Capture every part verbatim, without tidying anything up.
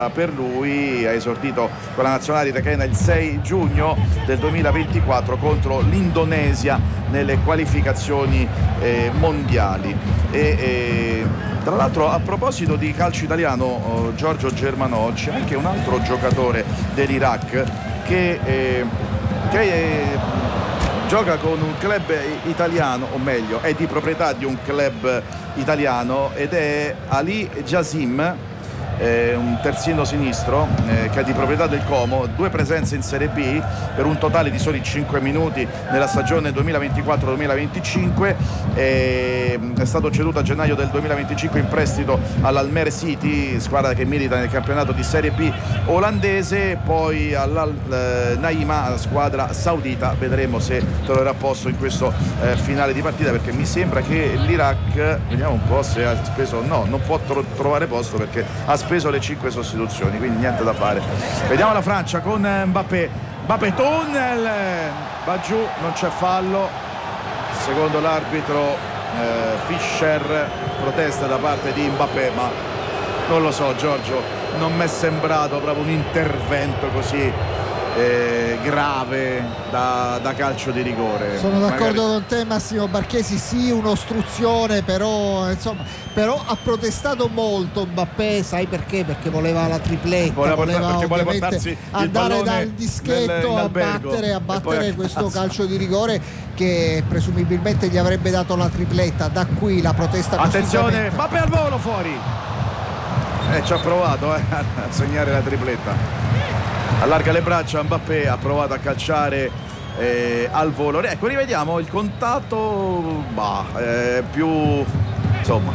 per lui, ha esordito con la nazionale irachena il sei giugno del duemilaventiquattro contro l'Indonesia nelle qualificazioni eh, mondiali. E, e, tra l'altro, a proposito di calcio italiano, oh, Giorgio Germanò, c'è anche un altro giocatore dell'Iraq che, eh, che eh, gioca con un club italiano, o meglio è di proprietà di un club italiano, ed è Ali Jasim, Eh, un terzino sinistro eh, che è di proprietà del Como, due presenze in Serie B per un totale di soli cinque minuti nella stagione duemilaventiquattro duemilaventicinque. Eh, è stato ceduto a gennaio del duemilaventicinque in prestito all'Almer City, squadra che milita nel campionato di Serie B olandese, poi all'Al eh, Naima, squadra saudita. Vedremo se troverà posto in questo eh, finale di partita, perché mi sembra che l'Iraq, vediamo un po' se ha speso, no, non può tro trovare posto perché ha speso le cinque sostituzioni, quindi niente da fare. Vediamo la Francia con Mbappé, Mbappé tunnel, va giù, non c'è fallo secondo l'arbitro eh, Fischer, protesta da parte di Mbappé, ma non lo so Giorgio, non mi è sembrato proprio un intervento così Eh, grave da, da calcio di rigore. Sono d'accordo Magari... con te Massimo Barchesi, sì, un'ostruzione, però insomma, però ha protestato molto Mbappé, sai perché? Perché voleva la tripletta, voleva, voleva perché voleva andare dal dischetto a battere, a battere questo calcio di rigore che presumibilmente gli avrebbe dato la tripletta. Da qui la protesta. Attenzione, Mbappé al volo, fuori, eh, ci ha provato eh, a segnare la tripletta. Allarga le braccia Mbappé, ha provato a calciare eh, al volo. Ecco, rivediamo il contatto, bah, eh, più insomma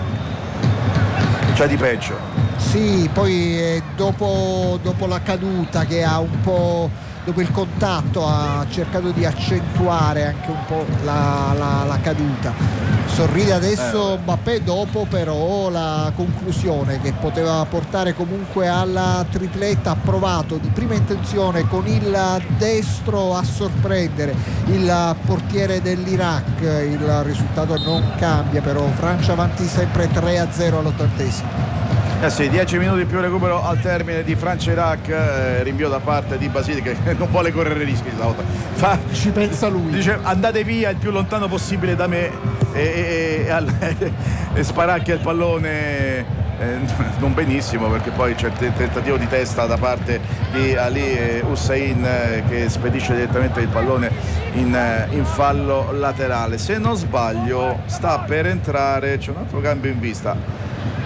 c'è di peggio. Sì, poi eh, dopo, dopo la caduta, che ha un po', dopo il contatto ha cercato di accentuare anche un po' la, la, la caduta. Sorride adesso eh. Mbappé, dopo però la conclusione che poteva portare comunque alla tripletta. Ha provato di prima intenzione con il destro a sorprendere il portiere dell'Iraq, il risultato non cambia però, Francia avanti sempre tre a zero all'ottantesimo. Eh sì, dieci minuti più recupero al termine di Francia-Iraq, eh, rinvio da parte di Basile che non vuole correre rischi stavolta. Fa, ci pensa lui, dice andate via il più lontano possibile da me e, e, e, e sparacchia il pallone, eh, non benissimo, perché poi c'è il tentativo di testa da parte di Ali Hussein eh, che spedisce direttamente il pallone in, in fallo laterale. Se non sbaglio sta per entrare, c'è un altro cambio in vista.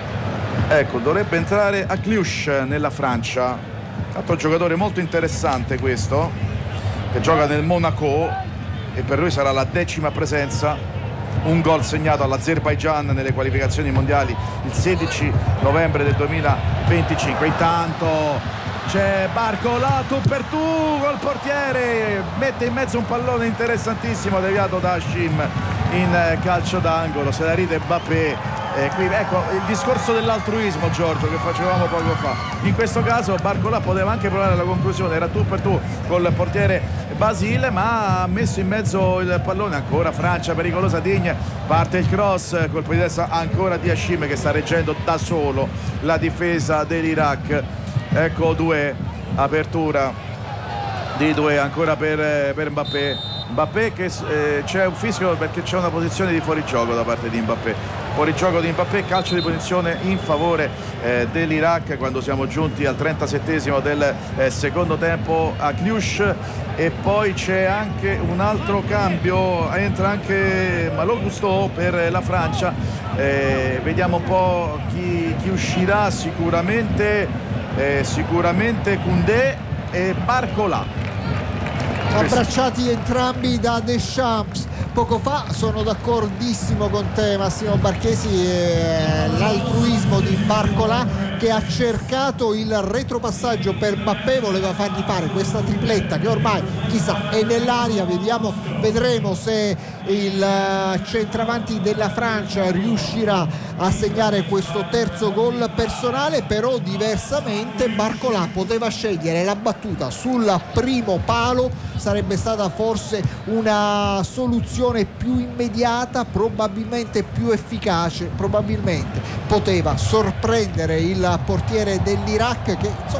Ecco, dovrebbe entrare Akliouche nella Francia, altro giocatore molto interessante questo, che gioca nel Monaco e per lui sarà la decima presenza, un gol segnato all'Azerbaigian nelle qualificazioni mondiali il sedici novembre del duemilaventicinque. Intanto c'è Barcola, tu per tu col portiere, mette in mezzo un pallone interessantissimo deviato da Hashim in calcio d'angolo, se la ride Mbappé. Eh, qui, ecco il discorso dell'altruismo, Giorgio, che facevamo poco fa. In questo caso Barcola poteva anche provare la conclusione, era tu per tu col portiere Basile, ma ha messo in mezzo il pallone. Ancora Francia pericolosa, Digne, parte il cross, colpo di testa ancora di Hashim che sta reggendo da solo la difesa dell'Iraq. Ecco due, apertura di due ancora per, per Mbappé. Mbappé che eh, c'è un fischio perché c'è una posizione di fuorigioco da parte di Mbappé. Fuorigioco di Mbappé, calcio di punizione in favore eh, dell'Iraq quando siamo giunti al trentasettesimo del eh, secondo tempo. Akliouche, e poi c'è anche un altro cambio, entra anche Malo Gusto per la Francia. Eh, vediamo un po' chi, chi uscirà, sicuramente eh, sicuramente Koundé e Barcola. Abbracciati entrambi da Deschamps. Poco fa sono d'accordissimo con te Massimo Barchesi, eh, l'altruismo di Barcola che ha cercato il retropassaggio per Mbappé, voleva fargli fare questa tripletta che ormai chissà è nell'aria. Vediamo vedremo se il centravanti della Francia riuscirà a segnare questo terzo gol personale. Però diversamente Barcola poteva scegliere la battuta sul primo palo, sarebbe stata forse una soluzione più immediata, probabilmente più efficace, probabilmente poteva sorprendere il portiere dell'Iraq che insomma